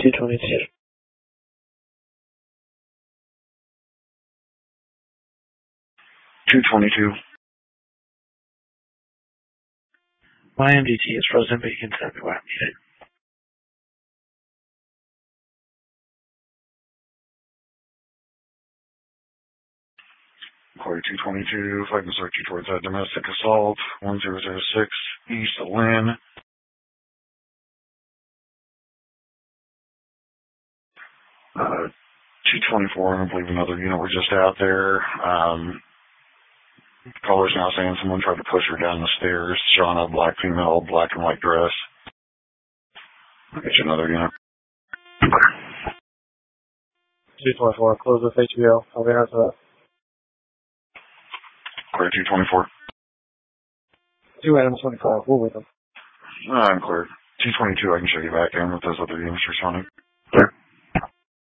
222. My MDT is frozen, but you can tell me why I need it. Corey 222, flight can start you towards that domestic assault, 1006, east of Lynn. 224, I believe another unit were just out there. Caller's now saying someone tried to push her down the stairs. Shauna, black female, black and white dress. I'll get you another unit. 224, close with HBO. I'll be after that. Clear 224. 2 Adam 25, we'll wait them. I'm clear. 222, I can show you back in with those other units responding.